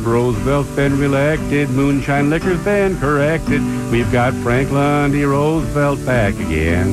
Roosevelt's been reelected, moonshine liquor's been corrected. We've got Franklin D. Roosevelt back again.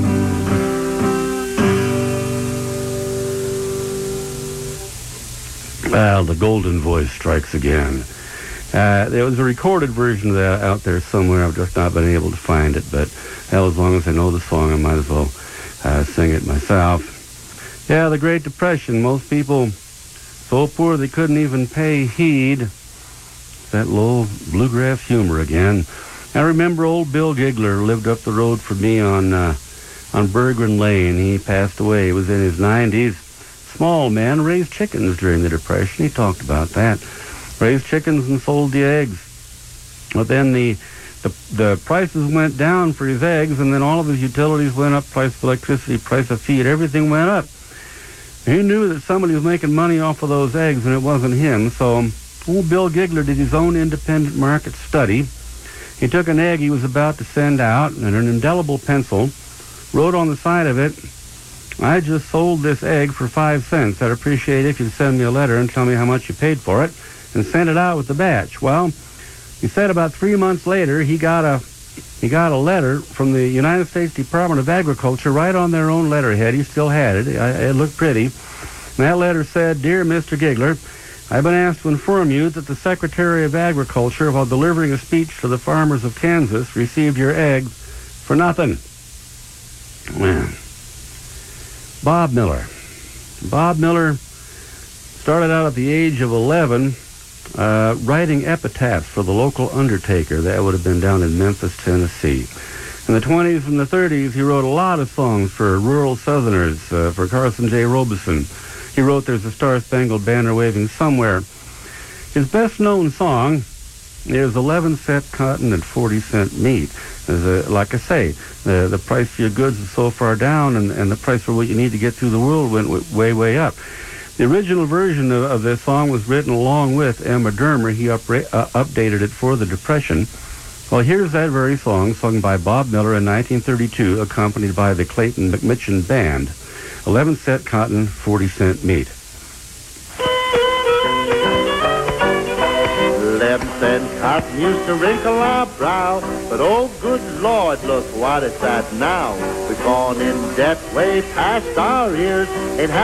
Well, the golden voice strikes again. There was a recorded version of that out there somewhere. I've just not been able to find it, but hell, as long as I know the song, I might as well sing it myself. Yeah, the Great Depression. Most people so poor they couldn't even pay heed. That low bluegrass humor again. I remember old Bill Giggler lived up the road from me on Bergren Lane. He passed away. He was in his 90s. Small man, raised chickens during the Depression. He talked about that. Raised chickens and sold the eggs. But then the prices went down for his eggs, and then all of his utilities went up. Price of electricity, price of feed, everything went up. He knew that somebody was making money off of those eggs, and it wasn't him. So old Bill Giggler did his own independent market study. He took an egg he was about to send out, and an indelible pencil wrote on the side of it, "I just sold this egg for 5 cents. I'd appreciate it if you'd send me a letter and tell me how much you paid for it," and sent it out with the batch. Well, he said about 3 months later, he got a letter from the United States Department of Agriculture right on their own letterhead. He still had it. It looked pretty. And that letter said, "Dear Mr. Giggler, I've been asked to inform you that the Secretary of Agriculture, while delivering a speech to the farmers of Kansas, received your eggs for nothing." Man. Bob Miller. Bob Miller started out at the age of 11 writing epitaphs for the local undertaker. That would have been down in Memphis, Tennessee. In the 20s and the 30s, he wrote a lot of songs for rural Southerners, for Carson J. Robeson. He wrote There's a Star-Spangled Banner Waving Somewhere. His best-known song is 11 cent cotton and 40 cent meat. Like I say, the price for your goods is so far down, and the price for what you need to get through the world went way, way up. The original version of this song was written along with Emma Dermer. He updated it for the Depression. Well, here's that very song sung by Bob Miller in 1932, accompanied by the Clayton McMitchin Band. 11 cent cotton, 40 cent meat. 11 cent cotton used to wrinkle our brow, but oh good Lord, look what it's at now. We've gone in debt way past our ears. Ain't